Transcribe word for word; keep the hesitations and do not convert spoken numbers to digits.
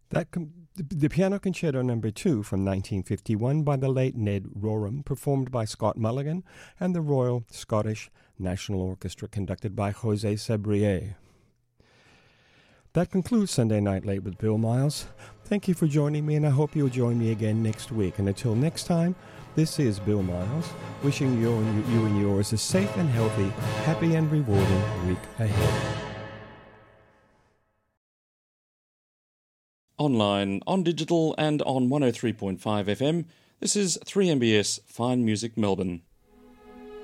That com- the Piano Concerto Number Two from nineteen fifty-one by the late Ned Rorem, performed by Scott Mulligan and the Royal Scottish National Orchestra, conducted by José Sabrier. That concludes Sunday Night Late with Bill Miles. Thank you for joining me, and I hope you'll join me again next week. And until next time, this is Bill Miles, wishing you and, you and yours a safe and healthy, happy and rewarding week ahead. Online, on digital and on one oh three point five F M, this is three M B S Fine Music Melbourne.